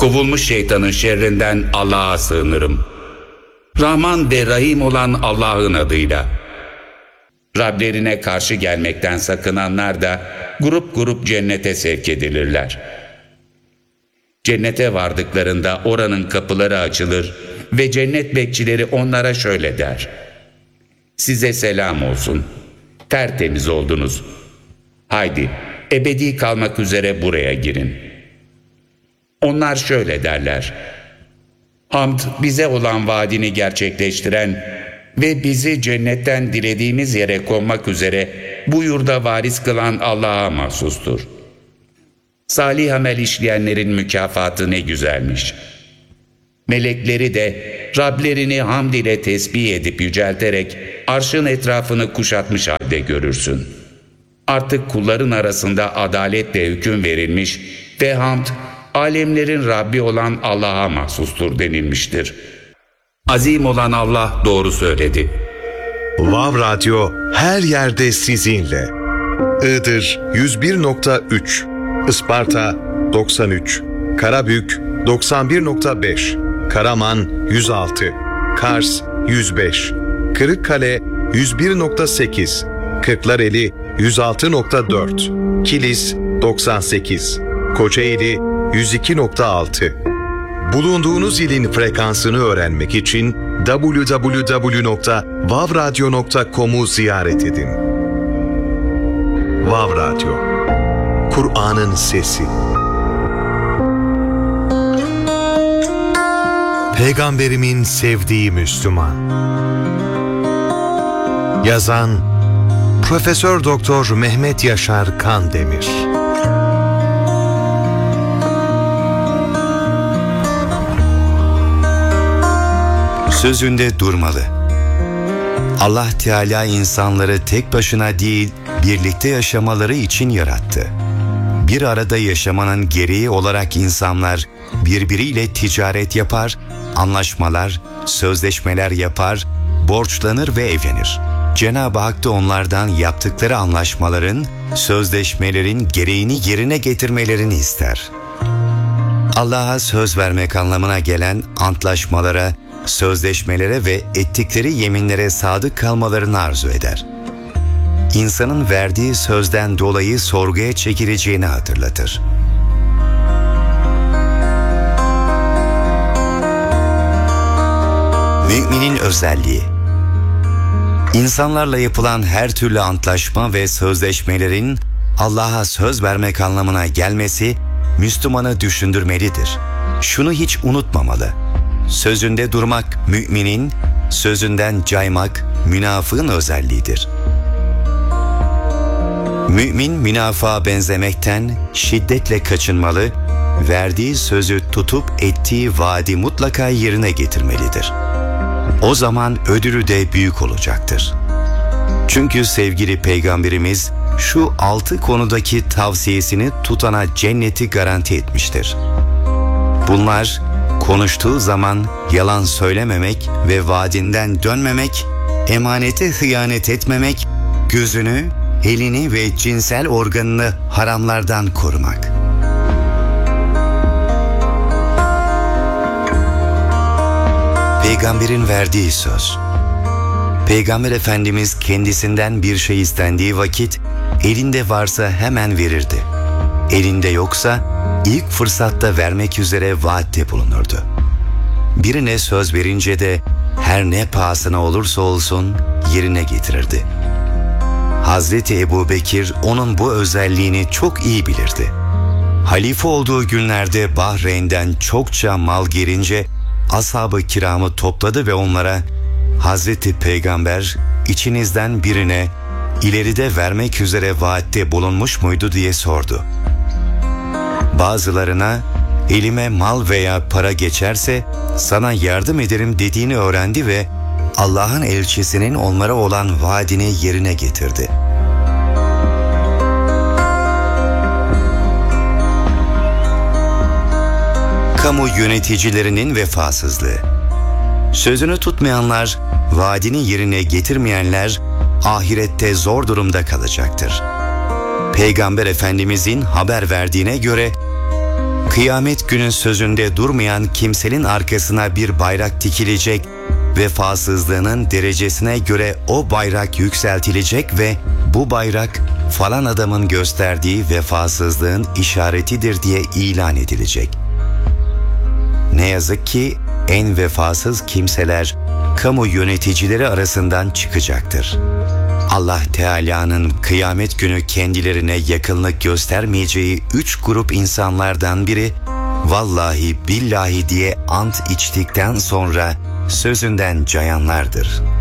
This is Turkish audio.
Kovulmuş şeytanın şerrinden Allah'a sığınırım. Rahman ve Rahim olan Allah'ın adıyla. Rablerine karşı gelmekten sakınanlar da grup grup cennete sevk edilirler. Cennete vardıklarında oranın kapıları açılır ve cennet bekçileri onlara şöyle der: Size selam olsun. Tertemiz oldunuz. Haydi ebedi kalmak üzere buraya girin. Onlar şöyle derler: Hamd bize olan vaadini gerçekleştiren ve bizi cennetten dilediğimiz yere konmak üzere bu yurda varis kılan Allah'a mahsustur. Salih amel işleyenlerin mükafatı ne güzelmiş. Melekleri de Rablerini hamd ile tesbih edip yücelterek arşın etrafını kuşatmış halde görürsün. Artık kulların arasında adaletle hüküm verilmiş ve hamd alemlerin Rabbi olan Allah'a mahsustur denilmiştir. Azim olan Allah doğru söyledi. Vav Radyo her yerde sizinle. Iğdır 101.3, Isparta 93, Karabük 91.5, Karaman 106, Kars 105, Kırıkkale 101.8, Kırklareli 106.4, Kilis 98, Kocaeli 102.6. Bulunduğunuz ilin frekansını öğrenmek için www.vavradyo.com'u ziyaret edin. Vav Radyo, Kur'an'ın sesi. Peygamberimin sevdiği Müslüman. Yazan Profesör Doktor Mehmet Yaşar Kandemir. Sözünde durmalı. Allah Teala insanları tek başına değil, birlikte yaşamaları için yarattı. Bir arada yaşamanın gereği olarak insanlar birbiriyle ticaret yapar, anlaşmalar, sözleşmeler yapar, borçlanır ve evlenir. Cenab-ı Hak da onlardan yaptıkları anlaşmaların, sözleşmelerin gereğini yerine getirmelerini ister. Allah'a söz vermek anlamına gelen antlaşmalara, sözleşmelere ve ettikleri yeminlere sadık kalmalarını arzu eder. İnsanın verdiği sözden dolayı sorguya çekileceğini hatırlatır. Müminin özelliği. İnsanlarla yapılan her türlü antlaşma ve sözleşmelerin Allah'a söz vermek anlamına gelmesi Müslümanı düşündürmelidir. Şunu hiç unutmamalı: sözünde durmak müminin, sözünden caymak münafığın özelliğidir. Mümin münafığa benzemekten şiddetle kaçınmalı, verdiği sözü tutup ettiği vaadi mutlaka yerine getirmelidir. O zaman ödülü de büyük olacaktır. Çünkü sevgili Peygamberimiz şu 6 konudaki tavsiyesini tutana cenneti garanti etmiştir. Bunlar: konuştuğu zaman yalan söylememek ve vaadinden dönmemek, emanete hıyanet etmemek, gözünü, elini ve cinsel organını haramlardan korumak. Peygamberin verdiği söz. Peygamber Efendimiz kendisinden bir şey istendiği vakit elinde varsa hemen verirdi. Elinde yoksa ilk fırsatta vermek üzere vaatte bulunurdu. Birine söz verince de her ne pahasına olursa olsun yerine getirirdi. Hazreti Ebubekir onun bu özelliğini çok iyi bilirdi. Halife olduğu günlerde Bahreyn'den çokça mal gelince ashab-ı kiramı topladı ve onlara Hazreti Peygamber içinizden birine ileride vermek üzere vaatte bulunmuş muydu diye sordu. Bazılarına elime mal veya para geçerse sana yardım ederim dediğini öğrendi ve Allah'ın elçisinin onlara olan vaadini yerine getirdi. Kamu yöneticilerinin vefasızlığı. Sözünü tutmayanlar, vaadini yerine getirmeyenler ahirette zor durumda kalacaktır. Peygamber Efendimizin haber verdiğine göre Kıyamet günü sözünde durmayan kimsenin arkasına bir bayrak dikilecek, vefasızlığının derecesine göre o bayrak yükseltilecek ve bu bayrak falan adamın gösterdiği vefasızlığın işaretidir diye ilan edilecek. Ne yazık ki en vefasız kimseler kamu yöneticileri arasından çıkacaktır. Allah Teala'nın kıyamet günü kendilerine yakınlık göstermeyeceği 3 grup insanlardan biri, vallahi billahi diye ant içtikten sonra sözünden cayanlardır.